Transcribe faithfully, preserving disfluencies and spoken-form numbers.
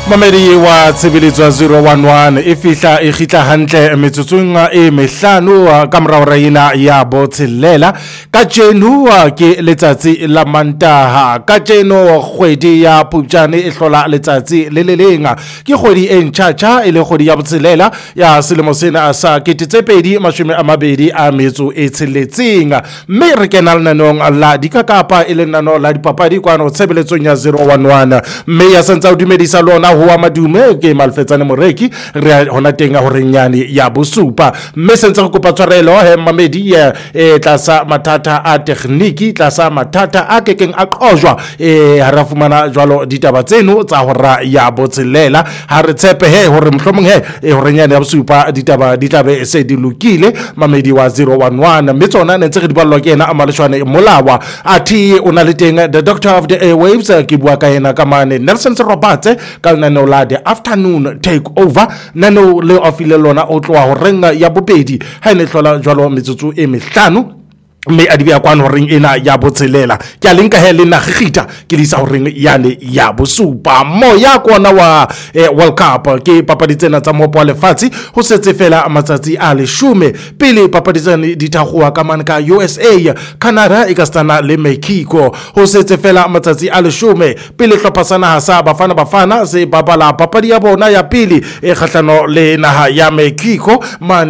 Mamedi wa tshebeletso zero one one e fihla e khitla hantle metsotsong e mehlano ka morao ra ina ya botshelela ka jenu ke letsatsi la Mantaha ka jeno kgwedi ya Phupjane e hlola letsatsi le le lenga ke kgwedi e ntjha e le kgwedi ya botshelela ya selemo sena sa ketetsepedi mashome a mabedi a metso e tsheletseng mme re kena lenanong la dikakapa e le lenano la dipapadi kwano tshebeletsong ya zero one one mme ya sentsa o dumedisa lona ho wa madume ke Malfetsane Moreki re hona tenga ho renyane ya bosupa mme sentse go kopa tshwarelo he Mamedi e tlasa mathata a tekniki tlasa mathata a kekeng a qojwa e hara fumana jwalo ditaba tseno tsa hora ya botselela ha re tshepe he hore mhlomong he e ho renyane ya bosupa ditaba di tlabe se di lokile Mamedi wa zero one one mme tsona ne ntse re di ballwa ke ena a maleshwane molawa athi o na le teng the doctor of the airwaves ke bua ka ena ka mane Nelson Roberts ka nano la the afternoon take over nano le ofile lona o tloa ho renga ya bobedi ha ne hlola jwalo metsotso e mehlano mme a dibya kwano ring ena ya botselela ke a lenka he le na gigita ke lisa ho ring yane ya bosupa moya kona wa eh, World Cup ke papadi tsena tsa mopo wa lefatshe ho setse fela matsatsi a leshome pele papadi tsena di thakgoa ka man ka U S A Canada e ka stana le Mexico ho setse fela matsatsi a leshome pele hlopasana ha sa bafana bafana se babala papadi ya bona ya pele e kgahlano le naha ya Mexico man